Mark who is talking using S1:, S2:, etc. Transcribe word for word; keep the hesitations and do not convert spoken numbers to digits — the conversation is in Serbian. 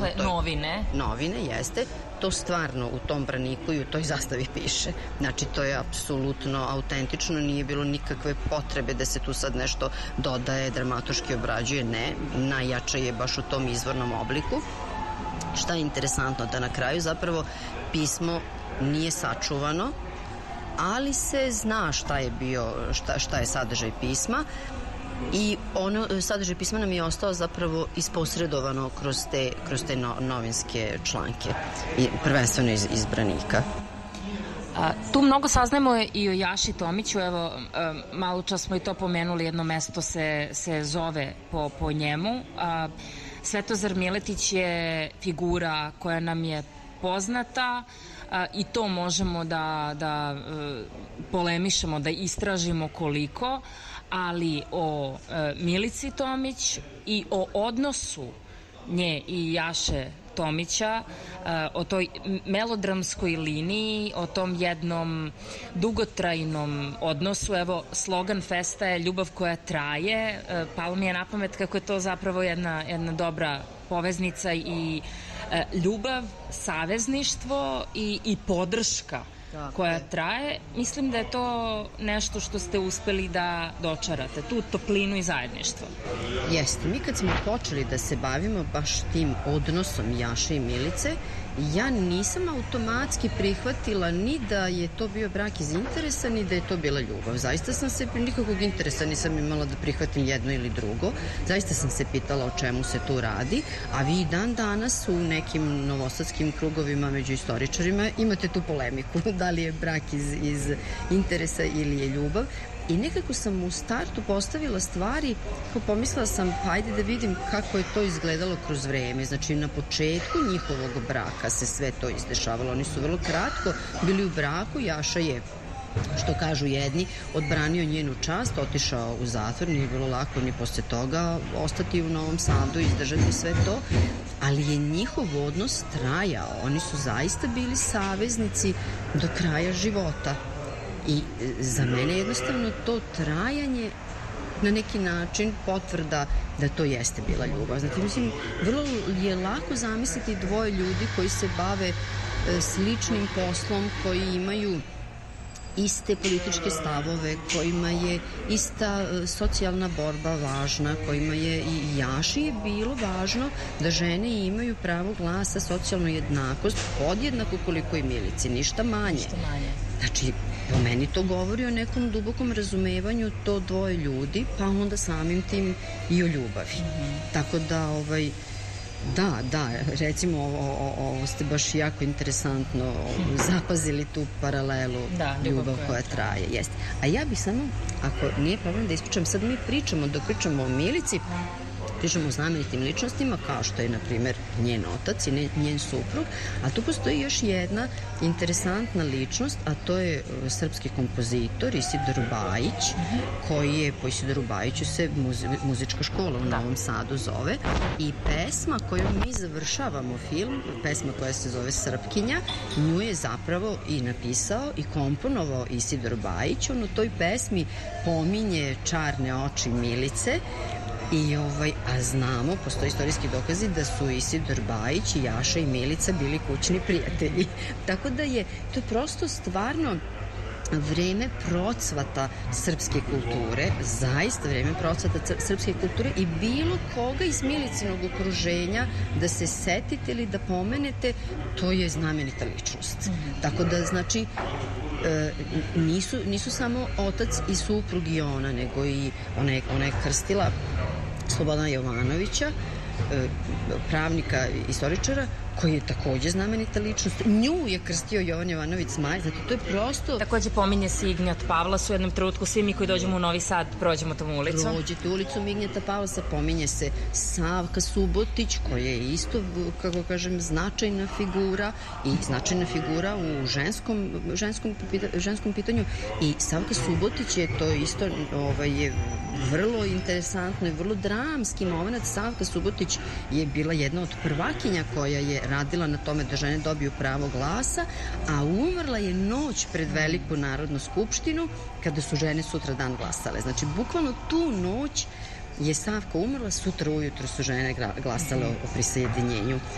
S1: Dakle, novine.
S2: Novine, jeste. To stvarno u tom braniku i u toj zastavi piše. Znači, to je apsolutno autentično, nije bilo nikakve potrebe da se tu sad nešto dodaje, dramatoški obrađuje, ne. Najjače je baš u tom izvornom obliku. Šta je interesantno, da na kraju zapravo pismo nije sačuvano, ali se zna šta je bio, šta, šta je sadržaj pisma i ono, sadržaj pisma nam je ostao zapravo isposredovano kroz te, kroz te no, novinske članke, i prvenstveno iz, iz branika.
S1: A, tu mnogo saznajemo i o Jaši Tomiću, evo, malo čas smo i to pomenuli, jedno mesto se, se zove po, po njemu. A, Svetozar Miletić je figura koja nam je poznata, a, i to možemo da, da e, polemišemo, da istražimo koliko, ali o e, Milici Tomić i o odnosu nje i Jaše Tomića, o toj melodramskoj liniji, o tom jednom dugotrajnom odnosu. Evo, slogan festa je ljubav koja traje. Palo mi je na pamet kako je to zapravo jedna, jedna dobra poveznica i ljubav, savezništvo i, i podrška koja traje. Mislim da je to nešto što ste uspeli da dočarate, tu toplinu i zajedništvo.
S2: Jeste, mi kad smo počeli da se bavimo baš tim odnosom Jaše i Milice, ja nisam automatski prihvatila ni da je to bio brak iz interesa, ni da je to bila ljubav. Zaista sam se, nikakvog interesa nisam imala da prihvatim jedno ili drugo. Zaista sam se pitala o čemu se tu radi, a vi dan danas u nekim novosadskim krugovima među istoričarima imate tu polemiku, da li je brak iz, iz interesa ili je ljubav. I nekako sam u startu postavila stvari, ko pomislila sam, pa ajde da vidim kako je to izgledalo kroz vreme. Znači, na početku njihovog braka se sve to izdešavalo. Oni su vrlo kratko bili u braku. Jaša je, što kažu jedni, odbranio njenu čast, otišao u zatvor, nije bilo lako ni posle toga ostati u Novom Sadu i izdržati sve to, ali je njihov odnos trajao. Oni su zaista bili saveznici do kraja života. I za mene jednostavno to trajanje na neki način potvrda da to jeste bila ljubav. Znači, mislim, vrlo je lako zamisliti dvoje ljudi koji se bave sličnim poslom, koji imaju iste političke stavove, kojima je ista socijalna borba važna, kojima je i Jaši je bilo važno da žene imaju pravo glasa, socijalnu jednakost, podjednako koliko i Milici, ništa manje.
S1: Ništa manje.
S2: Znači, po meni to govori o nekom dubokom razumevanju to dvoje ljudi, pa onda samim tim i o ljubavi. Mm-hmm. Tako da, ovaj, da, da, recimo ovo, ovo ste baš jako interesantno zapazili tu paralelu, da, ljubav, ljubav koja traje. Jeste. A ja bih samo, ako nije problem da ispričam, sad mi pričamo, dok pričamo o Milici, pričamo o znamenitim ličnostima, kao što je, na primjer, njen otac i njen suprug, a tu postoji još jedna interesantna ličnost, a to je srpski kompozitor Isidor Bajić, koji je, po Isidoru Bajiću se muzi, muzička škola u Novom Sadu zove, i pesma kojom mi završavamo film, pesma koja se zove Srpkinja, nju je zapravo i napisao i komponovao Isidor Bajić. On u toj pesmi pominje čarne oči Milice. I ovaj, a znamo, postoje istorijski dokazi da su Isidor Bajić i Jaša i Milica bili kućni prijatelji. Tako da je to prosto stvarno vreme procvata srpske kulture, zaista vreme procvata srpske kulture, i bilo koga iz Milicinog okruženja da se setite ili da pomenete, to je znamenita ličnost. Mm-hmm. Tako da, znači, e, nisu, nisu samo otac i suprug i ona, nego i ona je, ona je krstila Slobodana Jovanovića, pravnika, istoričara, koji je takođe znamenita ličnost. Nju je krstio Jovan Jovanović Zmaj, znači to je prosto...
S1: Takođe pominje se Ignjat Pavlas u jednom trenutku, svi mi koji dođemo u Novi Sad prođemo tom ulicom.
S2: Prođete ulicom Ignjata Pavlasa, pominje se Savka Subotić, koja je isto, kako kažem, značajna figura i značajna figura u ženskom, ženskom, ženskom pitanju, i Savka Subotić je to isto, ovaj, je vrlo interesantno i vrlo dramski moment. Savka Subotić je bila jedna od prvakinja koja je radila na tome da žene dobiju pravo glasa, a umrla je noć pred Veliku Narodnu skupštinu, kada su žene sutra dan glasale. Znači, bukvalno tu noć je Savka umrla, sutra ujutro su žene glasale o prisajedinjenju.